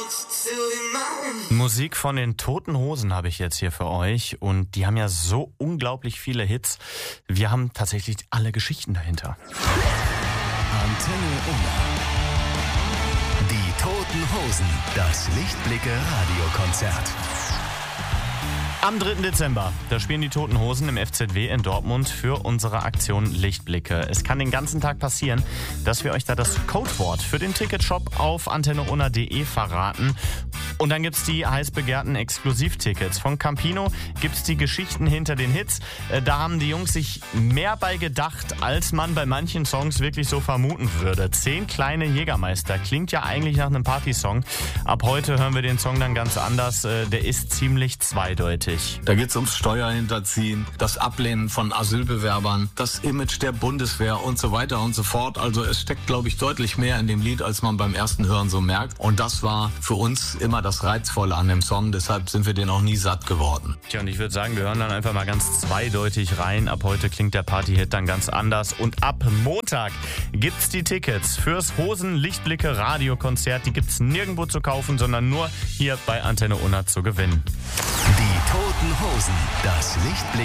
Musik von den Toten Hosen habe ich jetzt hier für euch und die haben ja so unglaublich viele Hits. Wir haben tatsächlich alle Geschichten dahinter. Antenne Unna. Die Toten Hosen. Das Lichtblicke-Radiokonzert. Am 3. Dezember, da spielen die Toten Hosen im FZW in Dortmund für unsere Aktion Lichtblicke. Es kann den ganzen Tag passieren, dass wir euch da das Codewort für den Ticketshop auf antenneunna.de verraten. Und dann gibt's die heiß begehrten Exklusivtickets. Von Campino gibt's die Geschichten hinter den Hits. Da haben die Jungs sich mehr bei gedacht, als man bei manchen Songs wirklich so vermuten würde. 10 kleine Jägermeister klingt ja eigentlich nach einem Partysong. Ab heute hören wir den Song dann ganz anders. Der ist ziemlich zweideutig. Da geht es ums Steuerhinterziehen, das Ablehnen von Asylbewerbern, das Image der Bundeswehr und so weiter und so fort. Also es steckt, glaube ich, deutlich mehr in dem Lied, als man beim ersten Hören so merkt. Und das war für uns immer das Reizvolle an dem Song. Deshalb sind wir den auch nie satt geworden. Tja, und ich würde sagen, wir hören dann einfach mal ganz zweideutig rein. Ab heute klingt der Partyhit dann ganz anders. Und ab Montag gibt's die Tickets fürs Hosen-Lichtblicke-Radiokonzert. Die gibt's nirgendwo zu kaufen, sondern nur hier bei Antenne Unna zu gewinnen. Die Toten Hosen. Das Lichtblicke